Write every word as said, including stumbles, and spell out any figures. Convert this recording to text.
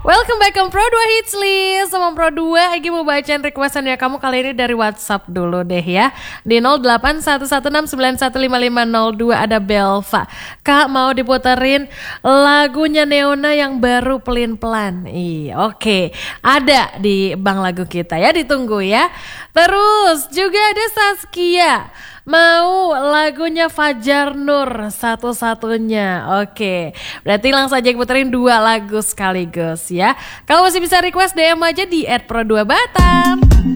Welcome back ke Pro dua Hits List. Sama Pro dua, Egy mau bacain requestannya kamu kali ini dari WhatsApp dulu deh ya. Di nol delapan satu satu enam sembilan satu lima lima nol dua ada Belva. Kak mau diputerin lagunya Neona yang baru Pelin Pelan. Iya oke, okay. Ada di bank lagu kita ya, ditunggu ya. Terus juga ada Saskia, mau lagunya Fajar Nur satu-satunya. Oke, berarti langsung aja puterin dua lagu sekaligus ya. Kalau masih bisa request D M aja di et pro dua batam.